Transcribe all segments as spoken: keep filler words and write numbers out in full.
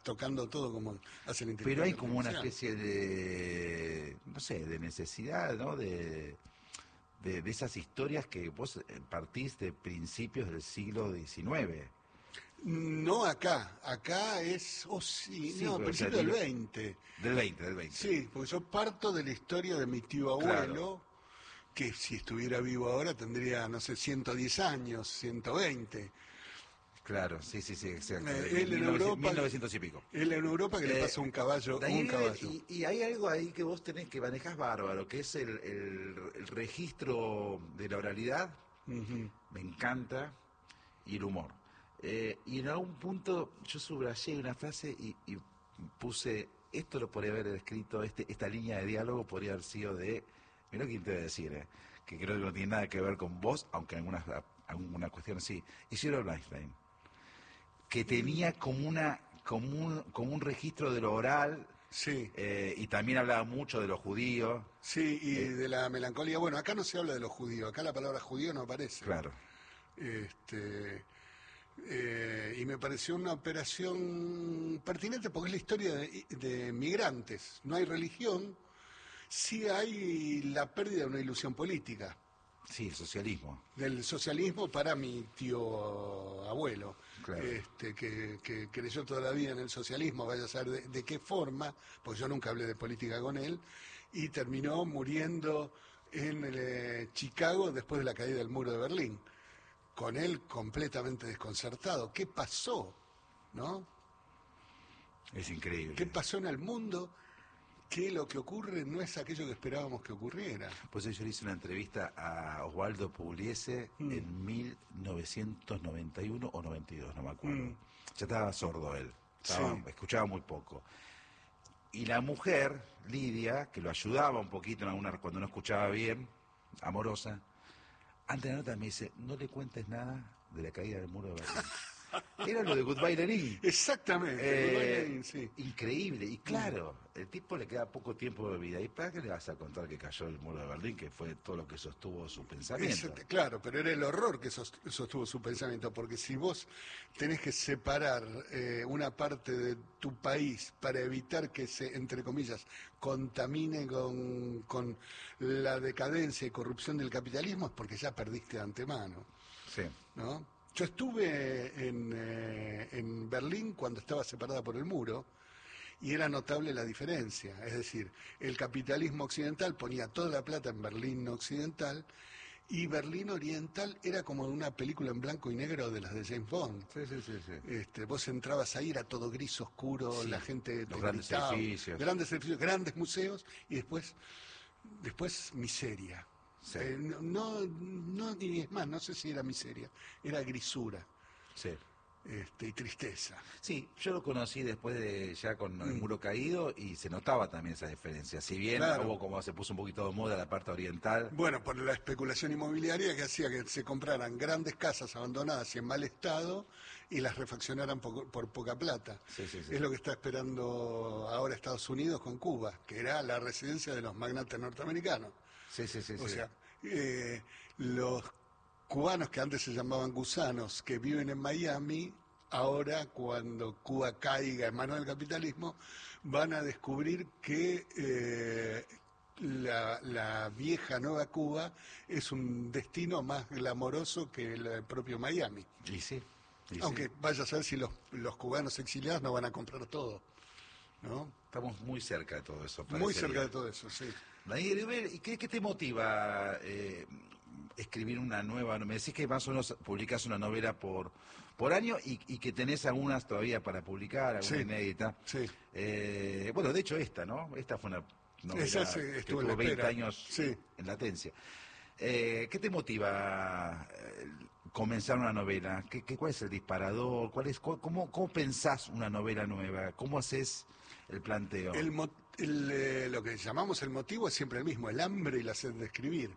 tocando todo como hace la inteligencia Pero hay como una artificial. especie de, no sé, de necesidad, ¿no? De, de, de esas historias que vos partís de principios del siglo diecinueve. No acá, acá es, oh sí, Sí, no, pero o sea, principio del digo, veinte. del veinte, del veinte. Sí, porque yo parto de la historia de mi tío Claro, abuelo, que si estuviera vivo ahora tendría, no sé, ciento diez años, ciento veinte. claro, sí, sí, sí, exacto. De Eh, él en mil novecientos, Europa, mil novecientos y pico. él en Europa que le Eh, pasa un caballo, un Daniel, caballo. y, y hay algo ahí que vos tenés que manejás bárbaro, que es el, el, el registro de la oralidad, Ujú. me encanta, y el humor. Eh, y en algún punto yo subrayé una frase y, y puse, esto lo podría haber escrito, este, esta línea de diálogo podría haber sido de, mirá quién te voy a decir, eh, que creo que no tiene nada que ver con vos, aunque en algunas, alguna cuestión sí, Isidro Bernstein, que tenía como una como un, como un registro de lo oral, Sí, eh, y también hablaba mucho de los judíos. sí, y eh, de la melancolía. Bueno, acá no se habla de los judíos, acá la palabra judío no aparece. claro, Este, eh, y me pareció una operación pertinente porque es la historia de, de migrantes. No hay religión, sí hay la pérdida de una ilusión política, sí, el socialismo, del socialismo para mi tío abuelo, claro. este, que, que creyó toda la vida en el socialismo, vaya a saber de, de qué forma, porque yo nunca hablé de política con él, y terminó muriendo en eh, Chicago después de la caída del muro de Berlín, con él completamente desconcertado. ¿Qué pasó? ¿No? Es ¿Qué increíble. pasó en el mundo? Que lo que ocurre no es aquello que esperábamos que ocurriera. Pues yo le hice una entrevista a Osvaldo Pugliese Mm, en mil novecientos noventa y uno o noventa y dos, no me acuerdo. mm, Ya estaba sordo él, estaba, sí, escuchaba muy poco. Y la mujer, Lidia, que lo ayudaba un poquito en alguna, cuando no escuchaba bien, amorosa, antes de la nota me dice, no le cuentes nada de la caída del muro de Berlín. Era lo de Goodbye Lenin. exactamente, Goodbye Eh, Lenin, sí. increíble, y Mm. claro, el tipo le queda poco tiempo de vida. ¿Y para qué le vas a contar que cayó el muro de Berlín, que fue todo lo que sostuvo su pensamiento? Exact- claro, pero era el horror que sos- sostuvo su pensamiento, porque si vos tenés que separar eh, una parte de tu país para evitar que se, entre comillas, contamine con, con la decadencia y corrupción del capitalismo, es porque ya perdiste de antemano, Sí, ¿no? Yo estuve en, eh, en Berlín cuando estaba separada por el muro y era notable la diferencia. Es decir, el capitalismo occidental ponía toda la plata en Berlín occidental y Berlín oriental era como una película en blanco y negro de las de James Bond. sí, sí, sí, sí. Este, vos entrabas ahí, era todo gris oscuro, la Sí, gente los te grandes gritaba, edificios. grandes edificios, grandes museos y después, después miseria. Sí, Eh, no, no, no, ni es más, no sé si era miseria, era grisura, sí. este, y tristeza. Sí, yo lo conocí después de ya con el Mm, muro caído y se notaba también esa diferencia. Si bien claro. hubo como se puso un poquito de moda la parte oriental, Bueno, por la especulación inmobiliaria que hacía que se compraran grandes casas abandonadas y en mal estado y las refaccionaran por, por poca plata. sí, sí, sí. Es lo que está esperando ahora Estados Unidos con Cuba, que era la residencia de los magnates norteamericanos. Sí, sí, sí, O sí. sea, eh, los cubanos que antes se llamaban gusanos, que viven en Miami, ahora cuando Cuba caiga en manos del capitalismo, van a descubrir que eh, la, la vieja nueva Cuba es un destino más glamoroso que el propio Miami. Y sí, y sí. Aunque vaya a saber si los, los cubanos exiliados no van a comprar todo, ¿no? Estamos muy cerca de todo eso, Muy cerca de parecería. todo eso, sí. Daniel, y ver, ¿y qué, qué te motiva eh, escribir una nueva? Me decís que más o menos publicás una novela por, por año y, y que tenés algunas todavía para publicar, alguna Sí, inédita. sí. Eh, bueno, de hecho esta, ¿no? Esta fue una Esa novela se- que estuvo en la tuvo veinte espera. años Sí. en latencia. Eh, ¿Qué te motiva eh, comenzar una novela? ¿Qué, qué, ¿Cuál es el disparador? ¿Cuál es, cu- cómo, ¿Cómo pensás una novela nueva? ¿Cómo haces el planteo? El, mo- el, eh, lo que llamamos el motivo es siempre el mismo, el hambre y la sed de escribir.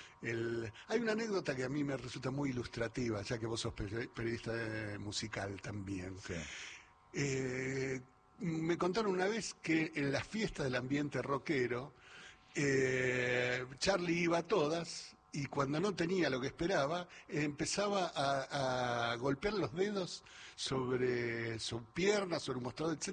El- hay una anécdota que a mí me resulta muy ilustrativa, ya que vos sos peri- periodista eh, musical también. Sí. Eh, me contaron una vez que en las fiestas del ambiente rockero, eh, Charlie iba a todas y cuando no tenía lo que esperaba, eh, empezaba a, a golpear los dedos sobre su pierna, sobre un mostrador, etcétera